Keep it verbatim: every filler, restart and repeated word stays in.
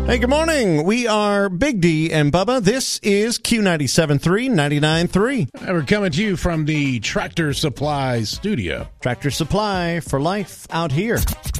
Hey, good morning. We are Big D and Bubba. This is Q ninety-seven point three, ninety-nine point three. We're coming to you from the Tractor Supply studio. Tractor Supply for life out here.